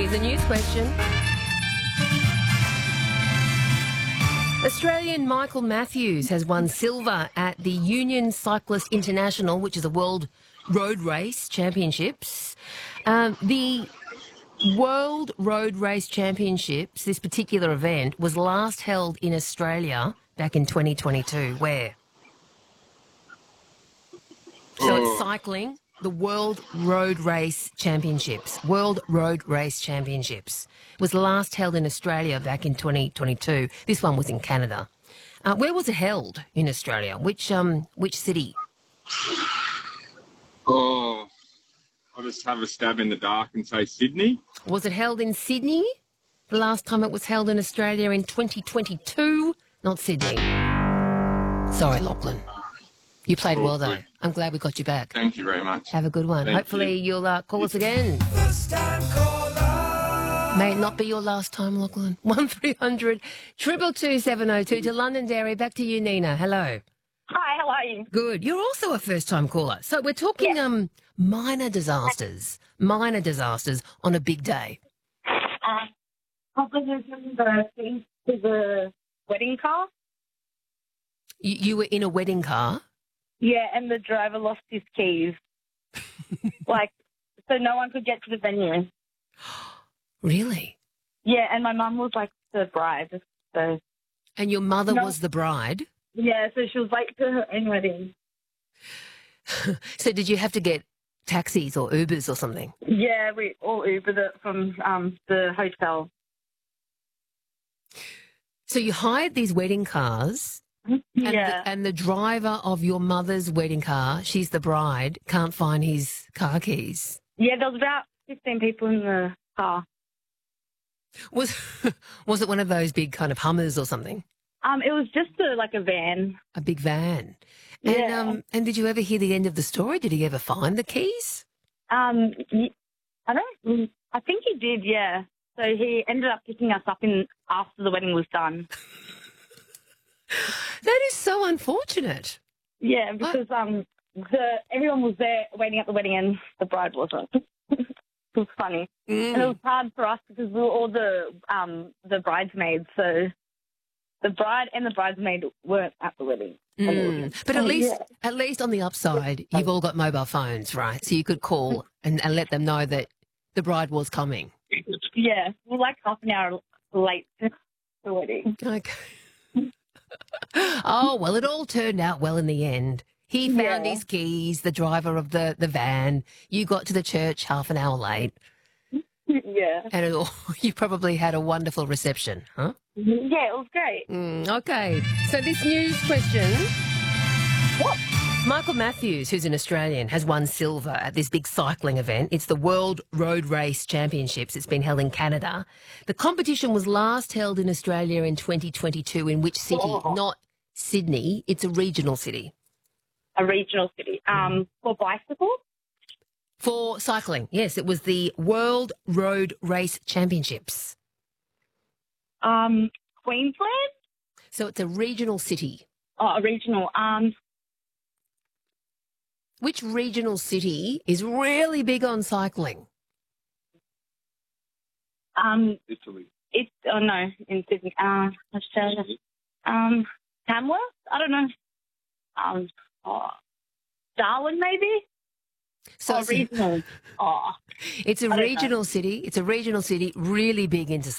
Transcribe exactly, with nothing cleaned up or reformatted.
Here's a news question. Australian Michael Matthews has won silver at the Union Cyclist International, which is a world road race championships. Um, the World Road Race Championships, this particular event, was last held in Australia back in twenty twenty-two. Where? So it's cycling, the World Road Race Championships. World Road Race Championships was last held in Australia back in twenty twenty-two. This one was in Canada. Uh, where was it held in Australia? Which um which city? Oh, I'll just have a stab in the dark and say Sydney. Was it held in Sydney? The last time it was held in Australia in twenty twenty-two, not Sydney. Sorry, Lachlan. You played well, though. I'm glad we got you back. Thank you very much. Have a good one. Thank Hopefully you. you'll uh, call us again. May it not be your last time, Lachlan. one three hundred two two two seven oh two to Londonderry. Back to you, Nina. Hello. Hi, how are you? Good. You're also a first-time caller. So we're talking Yes. um minor disasters, minor disasters on a big day. Uh, probably the thing to the wedding car. You, you were in a wedding car. Yeah, and the driver lost his keys. like, so no one could get to the venue. Really? Yeah, and my mum was like the bride. So And your mother No. was the bride. yeah, so she was late to her own wedding. So did you have to get taxis or Ubers or something? Yeah, we all Ubered it from um, the hotel. So you hired these wedding cars. And, Yeah, the, and the driver of your mother's wedding car, she's the bride, can't find his car keys. yeah. There was about fifteen people in the car. Was was it one of those big kind of Hummers or something? Um, it was just a, like a van. A big van. And Yeah. um and did you ever hear the end of the story? Did he ever find the keys? Um, y- I don't. I think he did. Yeah. So he ended up picking us up in after the wedding was done. That is so unfortunate. Yeah, because um, the everyone was there waiting at the wedding and the bride wasn't. It was funny, and it was hard for us because we were all the um the bridesmaids. So the bride and the bridesmaid weren't at the wedding. Mm. But at Oh, least, yeah. at least on the upside, you've all got mobile phones, right? So you could call and, and let them know that the bride was coming. Yeah, we're like half an hour late to the wedding. Okay. Oh, well, it all turned out well in the end. He found Yeah. his keys, the driver of the, the van. You got to the church half an hour late. Yeah, And it all, you probably had a wonderful reception, huh? yeah, it was great. Mm, okay. So this news question. Michael Matthews, who's an Australian, has won silver at this big cycling event. It's the World Road Race Championships. It's been held in Canada. The competition was last held in Australia in twenty twenty-two. In which city? Oh. Not Sydney. It's a regional city. A regional city. Um, for bicycles. For cycling, yes, it was the World Road Race Championships. Um, Queensland. So it's a regional city. Oh, a regional. Um, Which regional city is really big on cycling? um, Italy. it's oh no, in Sydney. Uh, Australia. Um, Tamworth. I don't know. Um, oh, Darwin maybe. So Oh, it's, a, regional. Oh, it's a I don't know. regional city. It's a regional city, really big into